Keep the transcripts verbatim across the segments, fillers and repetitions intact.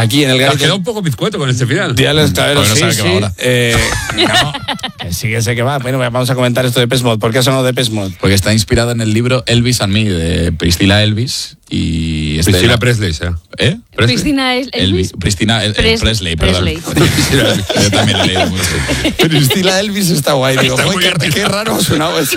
aquí en el Te garito. has quedado un poco bizcueto con este final. Día del esclavero, Pues no sí, sabe qué sí. va ahora. Eh, no, que sí que sé que va. Bueno, vamos a comentar esto de Depeche Mode. ¿Por qué ha sonado Depeche Mode? Porque está inspirado en el libro Elvis and Me, de Priscilla Elvis. Y este Priscilla era- Presley, ¿sea? ¿Eh? Presley. Cristina El- Elvis. Elvis. Pristina El- Pres- Presley, perdón. Presley. Yo también he leído mucho. Priscilla Elvis está guay. Digo, Está "Uy, muy qué, bien qué raro ha sonado eso.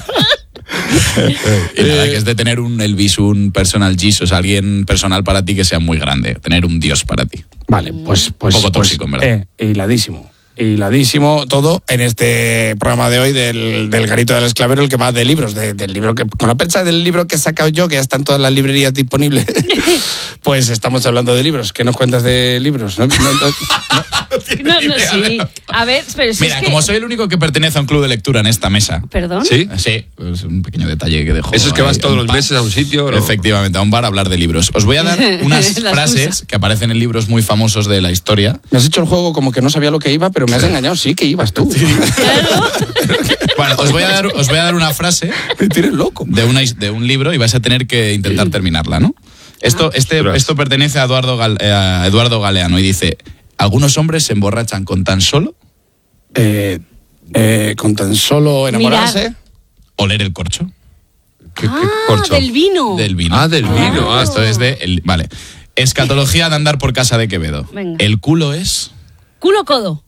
Y nada, que es de tener un Elvis, un personal Jesus, alguien personal para ti que sea muy grande, tener un Dios para ti. Vale, pues... pues Un poco pues, tóxico, en verdad. Eh, hiladísimo. Hiladísimo todo en este programa de hoy del, del Garito del Esclavero, el que va de libros, de, del libro que, con la percha del libro que he sacado yo, que ya está en todas las librerías disponibles, pues estamos hablando de libros. ¿Qué nos cuentas de libros? ¿No? No, no, No, no, sí. A ver, pero si Mira, es que... como soy el único que pertenece a un club de lectura en esta mesa. ¿Perdón? ¿Sí? Sí, es un pequeño detalle que dejo. Eso es que vas ahí, todos un los pa- meses a un sitio. ¿no? Efectivamente, a un bar a hablar de libros. Os voy a dar unas La frases excusa. que aparecen en libros muy famosos de la historia. me has hecho el juego como que no sabía lo que iba, pero me has engañado. Sí que ibas tú. Claro. Bueno, os voy a dar, os voy a dar una frase Me tienes loco. de, una, his- de un libro y vais a tener que intentar terminarla, ¿no? Esto, este, Ostras. esto pertenece a Eduardo, Gal- eh, a Eduardo Galeano y dice: algunos hombres se emborrachan con tan solo Eh, eh, con tan solo enamorarse. Mirar. oler el corcho ¿Qué, qué Ah, corcho? del vino. del vino. Ah, del vino. Ah, Esto es de... el- vale. Escatología de andar por casa de Quevedo. Venga. El culo es... Culo codo.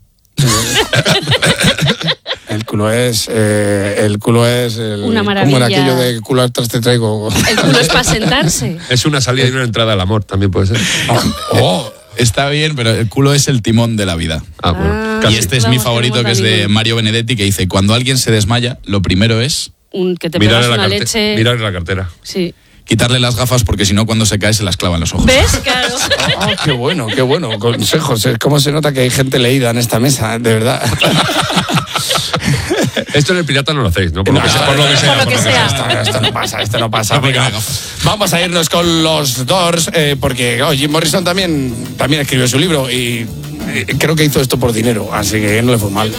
El culo es. Eh, el culo es. El, Una ¿Cómo era maravilla. aquello de culo atrás te traigo? El culo es para sentarse. Es una salida y una entrada al amor, también puede ser. Oh, Está bien, pero el culo es el timón de la vida. Ah, bueno. Ah. Casi. Y este es Vamos, mi favorito, que tenemos es de amigos. Mario Benedetti, que dice: cuando alguien se desmaya, lo primero es Un, que te Mirar pegas la, una carte- leche. mirar la cartera. Sí. quitarle las gafas, porque si no, cuando se cae se las clavan los ojos. ¿Ves? Claro. oh, qué bueno, qué bueno. Consejos. ¿eh? ¿Cómo se nota que hay gente leída en esta mesa? De verdad. Esto en el pirata no lo hacéis, ¿no? Por lo No, que sea. no, Por lo no, que por sea. lo que por sea. Esto, esto no pasa, esto no pasa. No, porque Venga, no hay gafas. vamos a irnos con los Doors, eh, porque oh, Jim Morrison también, también escribió su libro y eh, creo que hizo esto por dinero, así que no le fue mal.